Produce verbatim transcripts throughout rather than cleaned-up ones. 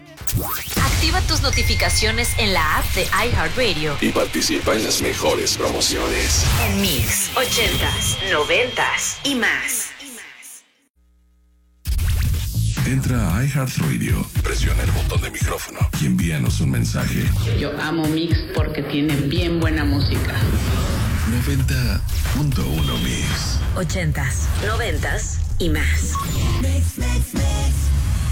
Activa tus notificaciones en la app de iHeartRadio y participa en las mejores promociones. En Mix, ochentas, noventas y más. Entra a iHeartRadio, presiona el botón de micrófono y envíanos un mensaje. Yo amo Mix porque tiene bien buena música. noventa punto uno Mix. Ochentas, noventas y más. Mix, mix, mix.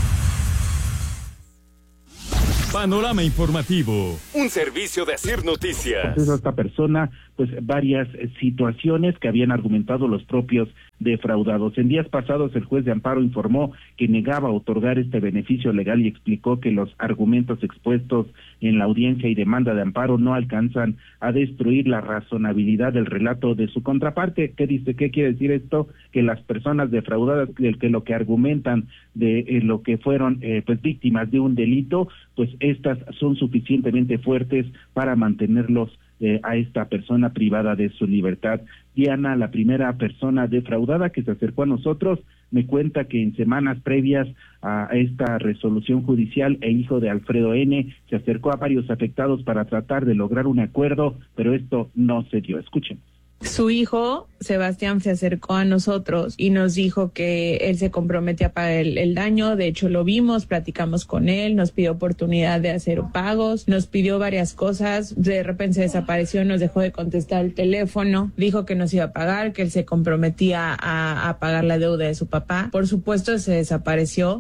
Panorama informativo, un servicio de Asir Noticias. Pues esta persona, pues varias situaciones que habían argumentado los propios defraudados. En días pasados, el juez de amparo informó que negaba otorgar este beneficio legal y explicó que los argumentos expuestos en la audiencia y demanda de amparo no alcanzan a destruir la razonabilidad del relato de su contraparte. ¿Qué dice? ¿Qué quiere decir esto? Que las personas defraudadas, que, que lo que argumentan de eh, lo que fueron eh, pues víctimas de un delito, pues estas son suficientemente fuertes para mantenerlos eh, a esta persona privada de su libertad. Diana, la primera persona defraudada que se acercó a nosotros, me cuenta que en semanas previas a esta resolución judicial, el hijo de Alfredo N. se acercó a varios afectados para tratar de lograr un acuerdo, pero esto no se dio. Escuchen. Su hijo, Sebastián, se acercó a nosotros y nos dijo que él se compromete a pagar el, el daño. De hecho, lo vimos, platicamos con él, nos pidió oportunidad de hacer pagos, nos pidió varias cosas. De repente se desapareció, nos dejó de contestar el teléfono, dijo que nos iba a pagar, que él se comprometía a, a pagar la deuda de su papá. Por supuesto, se desapareció.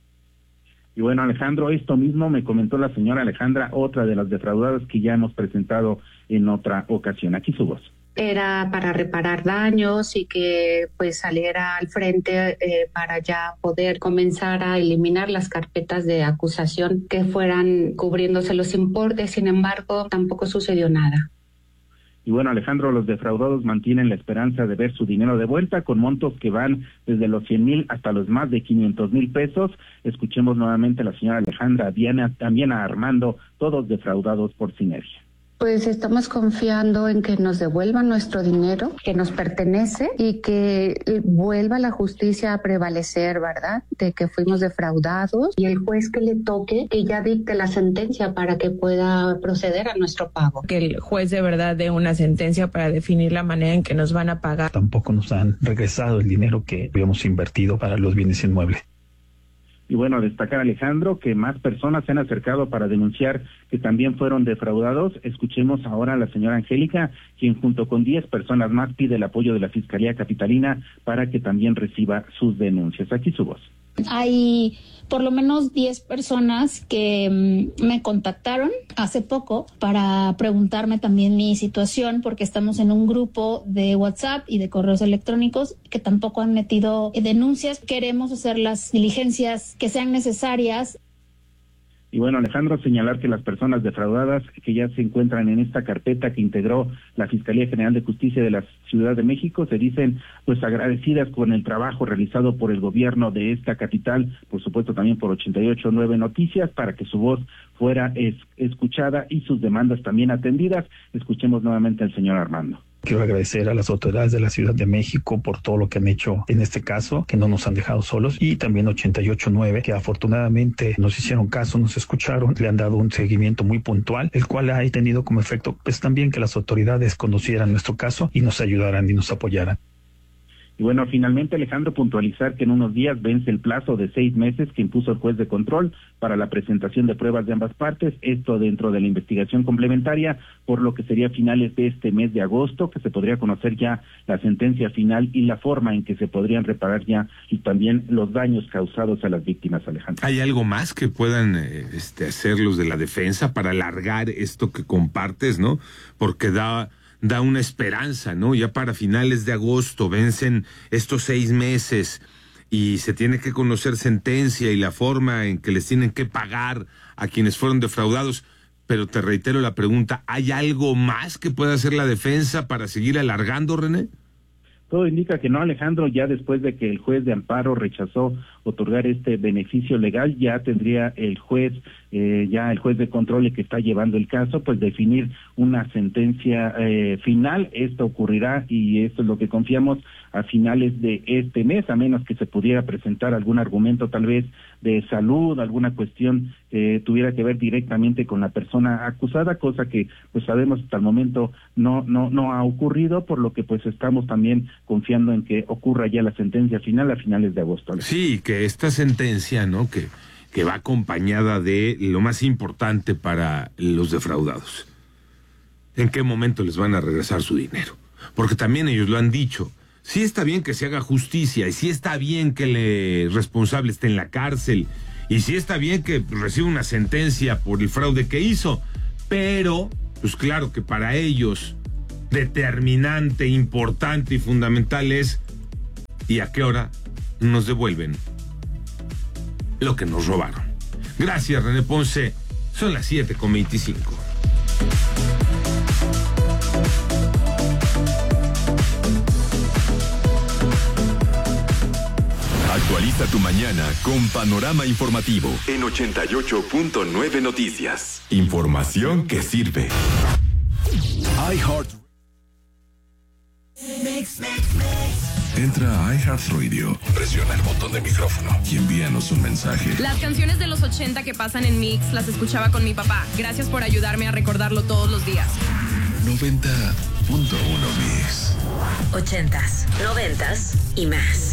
Y bueno, Alejandro, esto mismo me comentó la señora Alejandra, otra de las defraudadas que ya hemos presentado en otra ocasión. Aquí su voz. Era para reparar daños y que pues saliera al frente eh, para ya poder comenzar a eliminar las carpetas de acusación que fueran cubriéndose los importes. Sin embargo, tampoco sucedió nada. Y bueno, Alejandro, los defraudados mantienen la esperanza de ver su dinero de vuelta con montos que van desde los cien mil hasta los más de quinientos mil pesos. Escuchemos nuevamente a la señora Alejandra, a Diana, también a Armando, todos defraudados por Sinergia. Pues estamos confiando en que nos devuelvan nuestro dinero, que nos pertenece y que vuelva la justicia a prevalecer, ¿verdad? De que fuimos defraudados y el juez que le toque, que ya dicte la sentencia para que pueda proceder a nuestro pago. Que el juez de verdad dé una sentencia para definir la manera en que nos van a pagar. Tampoco nos han regresado el dinero que habíamos invertido para los bienes inmuebles. Y bueno, destacar, Alejandro, que más personas se han acercado para denunciar que también fueron defraudados. Escuchemos ahora a la señora Angélica, quien junto con diez personas más pide el apoyo de la Fiscalía Capitalina para que también reciba sus denuncias. Aquí su voz. Hay por lo menos diez personas que um, me contactaron hace poco para preguntarme también mi situación, porque estamos en un grupo de WhatsApp y de correos electrónicos que tampoco han metido denuncias. Queremos hacer las diligencias que sean necesarias. Y bueno, Alejandro, señalar que las personas defraudadas que ya se encuentran en esta carpeta que integró la Fiscalía General de Justicia de la Ciudad de México se dicen pues agradecidas con el trabajo realizado por el gobierno de esta capital, por supuesto también por ochenta y ocho punto nueve Noticias, para que su voz fuera es, escuchada y sus demandas también atendidas. Escuchemos nuevamente al señor Armando. Quiero agradecer a las autoridades de la Ciudad de México por todo lo que han hecho en este caso, que no nos han dejado solos, y también ochenta y ocho punto nueve, que afortunadamente nos hicieron caso, nos escucharon, le han dado un seguimiento muy puntual, el cual ha tenido como efecto pues también que las autoridades conocieran nuestro caso y nos ayudaran y nos apoyaran. Y bueno, finalmente, Alejandro, puntualizar que en unos días vence el plazo de seis meses que impuso el juez de control para la presentación de pruebas de ambas partes, esto dentro de la investigación complementaria, por lo que sería a finales de este mes de agosto que se podría conocer ya la sentencia final y la forma en que se podrían reparar ya y también los daños causados a las víctimas, Alejandro. ¿Hay algo más que puedan eh, este, hacer los de la defensa para alargar esto que compartes, no? Porque da... da una esperanza, ¿no? Ya para finales de agosto vencen estos seis meses y se tiene que conocer sentencia y la forma en que les tienen que pagar a quienes fueron defraudados. Pero te reitero la pregunta, ¿hay algo más que pueda hacer la defensa para seguir alargando, René? Todo indica que no, Alejandro, ya después de que el juez de amparo rechazó otorgar este beneficio legal, ya tendría el juez, eh, ya el juez de control el que está llevando el caso, pues definir una sentencia eh, final. Esto ocurrirá, y esto es lo que confiamos, a finales de este mes, a menos que se pudiera presentar algún argumento tal vez de salud, alguna cuestión que tuviera que ver directamente con la persona acusada, cosa que pues sabemos hasta el momento no no no ha ocurrido, por lo que pues estamos también confiando en que ocurra ya la sentencia final a finales de agosto. Sí, que esta sentencia, ¿no? Que, que va acompañada de lo más importante para los defraudados. ¿En qué momento les van a regresar su dinero? Porque también ellos lo han dicho. Sí está bien que se haga justicia y sí está bien que el responsable esté en la cárcel y sí está bien que reciba una sentencia por el fraude que hizo, pero pues claro que para ellos determinante, importante y fundamental es ¿y a qué hora nos devuelven lo que nos robaron? Gracias, René Ponce. Son las siete con veinticinco. Actualiza tu mañana con Panorama Informativo en ochenta y ocho punto nueve Noticias. Información que sirve. iHeart. Entra a iHeartRadio, presiona el botón de micrófono y envíanos un mensaje. Las canciones de los ochenta que pasan en Mix las escuchaba con mi papá. Gracias por ayudarme a recordarlo todos los días. noventa punto uno Mix. Ochentas, noventas y más.